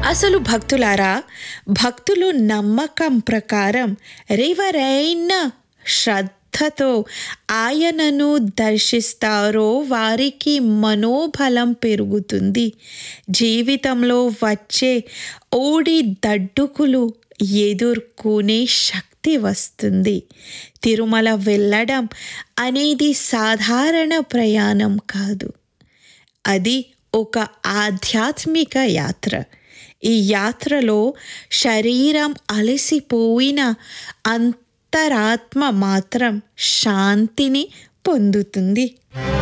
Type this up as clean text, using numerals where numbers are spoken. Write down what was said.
అసలు భక్తులారా, భక్తులు నమ్మకం ప్రకారం ఎవరైనా శ్రద్ధతో ఆయనను దర్శిస్తారో వారికి మనోబలం పెరుగుతుంది. జీవితంలో వచ్చే ఒడిదుడుకులు ఎదుర్కొనే శక్తి వస్తుంది. తిరుమల వెళ్ళడం అనేది సాధారణ ప్రయాణం కాదు. అది ఒక ఆధ్యాత్మిక యాత్ర. ఈ యాత్రలో శరీరం అలసిపోయిన అంతరాత్మ మాత్రం శాంతిని పొందుతుంది.